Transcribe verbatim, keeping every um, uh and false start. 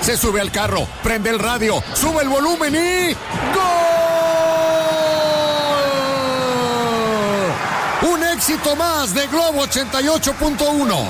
se sube al carro, prende el radio, sube el volumen y ¡gol! Un éxito más de Globo ochenta y ocho punto uno.